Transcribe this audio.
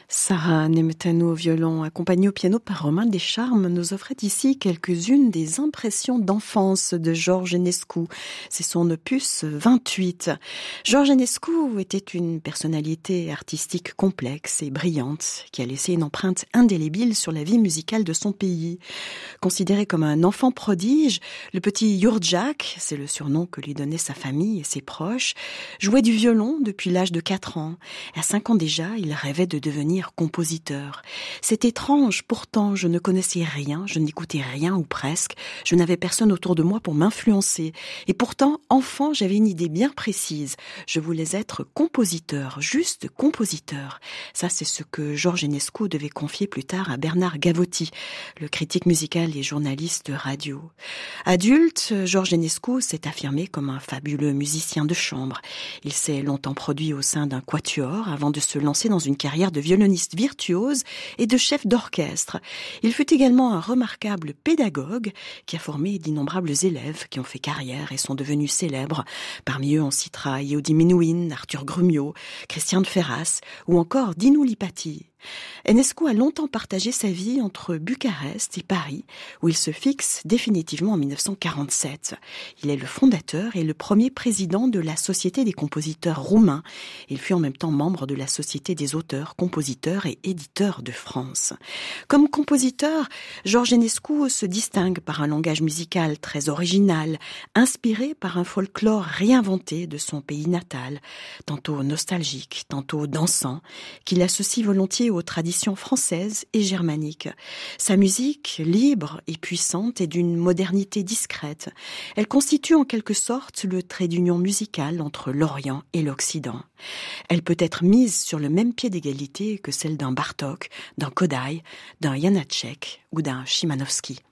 Sarah Nemetano au violon, accompagnée au piano par Romain Descharmes, nous offrait ici quelques-unes des impressions d'enfance de Georges Enescu. C'est son opus 28. Georges Enescu était une personnalité artistique complexe et brillante qui a laissé une empreinte indélébile sur la vie musicale de son pays. Considéré comme un enfant prodige, le petit Jurjak, c'est le surnom que lui donnait sa famille et ses proches, jouait du violon depuis l'âge de 4 ans. À 5 ans déjà, il rêvait de devenir compositeur. C'est étrange, pourtant je ne connaissais rien, je n'écoutais rien ou presque, je n'avais personne autour de moi pour m'influencer. Et pourtant, enfant, j'avais une idée bien précise. Je voulais être compositeur, juste compositeur. Ça, c'est ce que Georges Enescu devait confier plus tard à Bernard Gavotti, le critique musical et journaliste radio. Adulte, Georges Enescu s'est affirmé comme un fabuleux musicien de chambre. Il s'est longtemps produit au sein d'un quatuor avant de se lancer dans une carrière de violoniste virtuose et de chef d'orchestre. Il fut également un remarquable pédagogue qui a formé d'innombrables élèves qui ont fait carrière et sont devenus célèbres. Parmi eux, on citera Yehudi Menuhin, Arthur Grumio, Christian de Ferras ou encore Dinu Lipati. Enescu a longtemps partagé sa vie entre Bucarest et Paris, où il se fixe définitivement en 1947. Il est le fondateur et le premier président de la Société des compositeurs roumains. Il fut en même temps membre de la Société des auteurs, compositeurs et éditeurs de France. Comme compositeur, Georges Enescu se distingue par un langage musical très original, inspiré par un folklore réinventé de son pays natal, tantôt nostalgique, tantôt dansant, qu'il associe volontiers aux traditions françaises et germaniques. Sa musique, libre et puissante, est d'une modernité discrète. Elle constitue en quelque sorte le trait d'union musical entre l'Orient et l'Occident. Elle peut être mise sur le même pied d'égalité que celle d'un Bartók, d'un Kodály, d'un Janáček ou d'un Szymanowski.